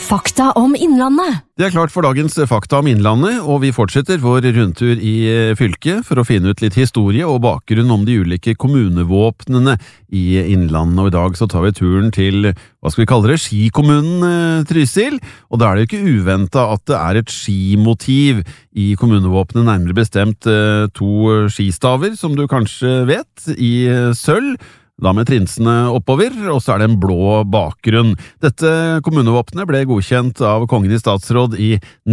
Fakta om Innlandet. Det klart for dagens Fakta om Innlandet, og vi fortsetter vår rundtur i fylket for å finne ut litt historie og bakgrunn om de ulike kommunevåpnene i Innlandet. Og i dag så tar vi turen til, hva skal vi kalle det, skikommunen Trysil. Og da er det jo ikke uventet at det er et skimotiv i kommunevåpnet, nærmere bestemt 2 skistaver, som du kanskje vet, i sølv. Da med trinsene oppover, og så er det en blå bakgrunn. Dette kommunevåpnet ble godkjent av Kongen i statsråd i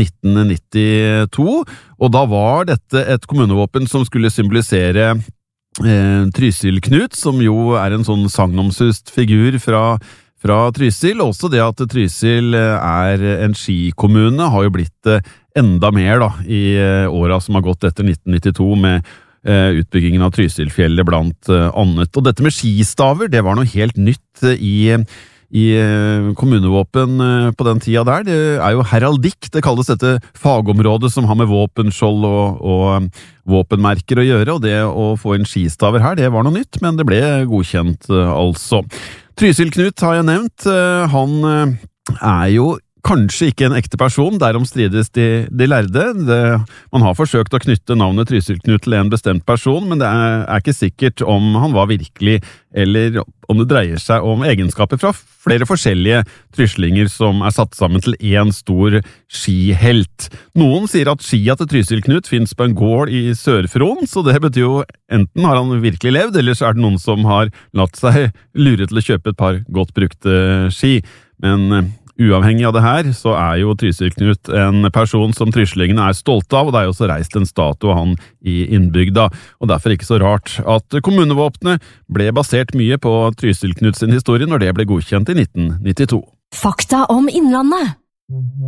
1992, og da var dette et kommunevåpen som skulle symbolisere Trysil-Knut, som jo er en sånn sagnomsust figur fra Trysil. Også det at Trysil er en skikommune har jo blitt enda mer da, i åra som har gått etter 1992 med utbyggingen av Trysilfjellet blant annet. Og dette med skistaver, det var noe helt nytt i kommunevåpen på den tida der. Det er jo heraldikk, det kalles dette fagområdet som har med våpenskjold og våpenmerker å gjøre, og det å få inn skistaver her, det var noe nytt, men det ble godkjent altså. Trysil-Knut har jeg nevnt, han er jo kanskje ikke en ekte person, derom strides de lærde. Man har forsøkt å knytte navnet Trysil-Knut til en bestemt person, men det er ikke sikkert om han var virkelig, eller om det dreier seg om egenskaper fra flere forskjellige tryslinger som er satt sammen til en stor skihelt. Noen sier at skia til Trysil-Knut finnes på en gård i Sør-Fron, så det betyr jo enten har han virkelig levd, eller så er det noen som har latt seg lure til å kjøpe et par godt brukte ski. Men uavhengig av det her, så er jo Trysil-Knut en person som tryslingene er stolte av, og det er jo også reist en statue av han i innbygda, og derfor ikke så rart at kommunevåpnet ble basert mye på Trysil-Knut sin historie når det ble godkjent i 1992. Fakta om Innlandet.